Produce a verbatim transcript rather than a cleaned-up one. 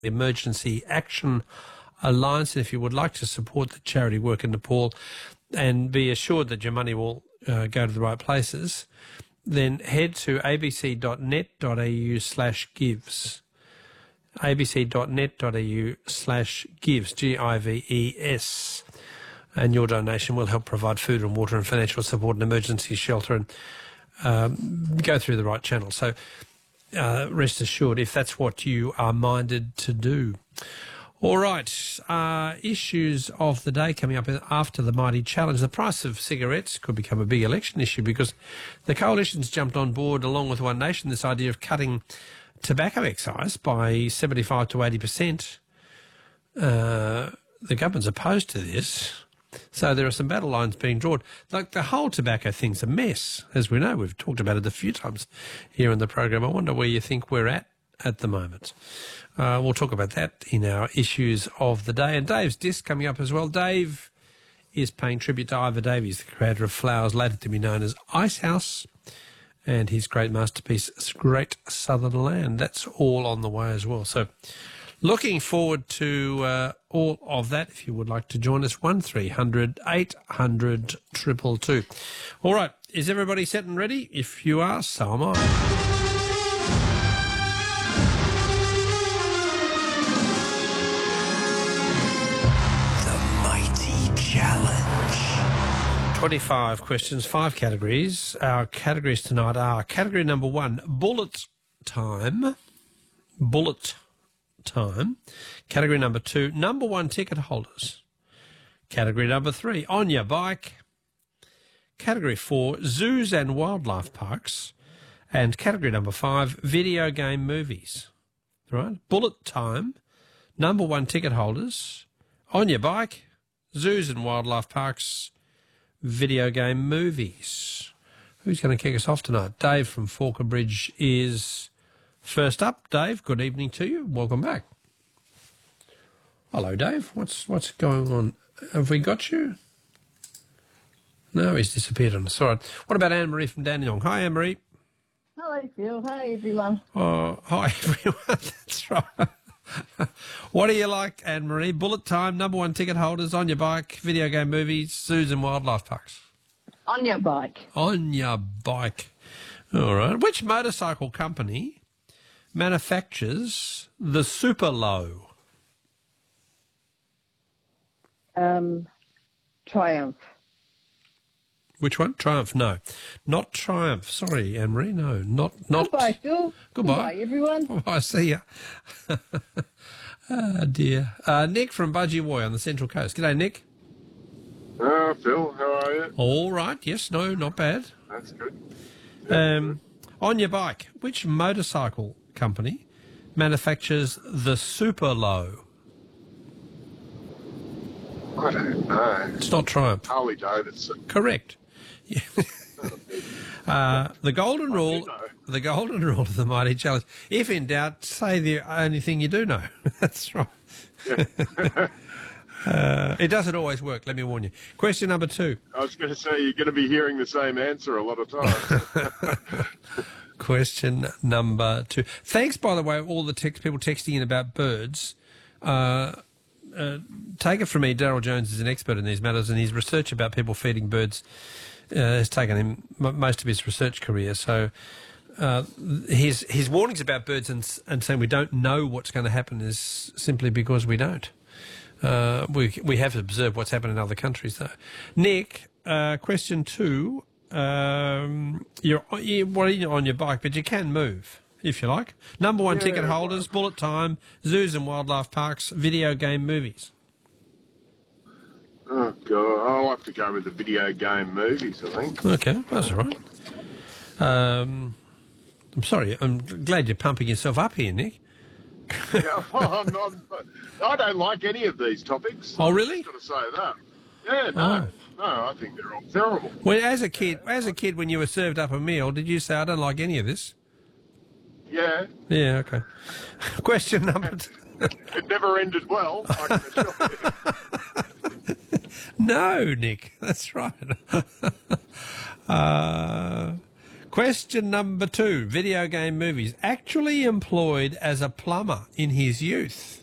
the Emergency Action Alliance. If you would like to support the charity work in Nepal and be assured that your money will uh, go to the right places, then head to abc.net.au slash gives. abc.net.au slash gives, G I V E S. And your donation will help provide food and water and financial support and emergency shelter and um, go through the right channel. So uh, rest assured, if that's what you are minded to do. All right, uh, issues of the day coming up after the mighty challenge. The price of cigarettes could become a big election issue because the coalition's jumped on board along with One Nation, this idea of cutting tobacco excise by seventy-five to eighty percent. Uh, the government's opposed to this. So there are some battle lines being drawn. Like the whole tobacco thing's a mess, as we know. We've talked about it a few times here in the program. I wonder where you think we're at at the moment. Uh, we'll talk about that in our issues of the day. And Dave's disc coming up as well. Dave is paying tribute to Ivor Davies, the creator of Flowers, later to be known as Icehouse, and his great masterpiece, Great Southern Land. That's all on the way as well. So looking forward to uh, all of that. If you would like to join us, one three hundred eight hundred two two two. All right, is everybody set and ready? If you are, so am I. Challenge. twenty-five questions, five categories. Our categories tonight are category number one, bullet time. Bullet time. Category number two, number one ticket holders. Category number three, on your bike. Category four, zoos and wildlife parks. And category number five, video game movies. Right? Bullet time, number one ticket holders, on your bike, zoos and wildlife parks, video game movies. Who's going to kick us off tonight? Dave from Forker Bridge is first up. Dave, good evening to you. Welcome back. Hello, Dave. What's what's going on? Have we got you? No, he's disappeared on us. All right. What about Anne-Marie from Dandenong? Hi, Anne-Marie. Hello, Phil. Hi, everyone. Oh, hi, everyone. That's right. What do you like, Anne-Marie? Bullet time, number one ticket holders, on your bike, video game movies, zoos and wildlife parks. On your bike. On your bike. All right. Which motorcycle company manufactures the Super Low? Um, Triumph. Which one? Triumph? No. Not Triumph. Sorry, Anne-Marie. No, not... not. Goodbye, Phil. Goodbye. Goodbye, everyone. Bye. See ya. Oh, dear. Uh, Nick from Budgie on the Central Coast. G'day, Nick. Uh, Phil, how are you? All right. Yes, no, not bad. That's good. Um, on your bike, which motorcycle company manufactures the Super Low? I don't know. It's not Triumph. Harley Davidson. Correct. Yeah. uh, the golden rule, know. the golden rule of the mighty challenge. If in doubt, say the only thing you do know. That's right. Yeah. uh, it doesn't always work. Let me warn you. Question number two. I was going to say you're going to be hearing the same answer a lot of times. Question number two. Thanks, by the way, all the text, people texting in about birds. Uh, uh, take it from me, Daryl Jones is an expert in these matters, and his research about people feeding birds uh, has taken him m- most of his research career. So uh, his his warnings about birds and, and saying we don't know what's going to happen is simply because we don't. Uh, we we have observed what's happened in other countries, though. Nick, uh, question two. Um, you're, you're well, you're on your bike, but you can move if you like. Number one Yeah, ticket holders, bullet time, zoos and wildlife parks, video game movies. Oh, God. I'll have to go with the video game movies, I think. Okay, that's all right. Um, I'm sorry. I'm glad you're pumping yourself up here, Nick. Yeah, well, I'm not, I don't like any of these topics. Oh, really? I've got to say that. Yeah, no. Oh. No, I think they're all terrible. Well, as a kid, as a kid, when you were served up a meal, did you say, "I don't like any of this"? Yeah. Yeah. Okay. Question number two. It never ended well, I can assure you. No, Nick, that's right. uh, Question number two. Video game movies. Actually employed as a plumber in his youth.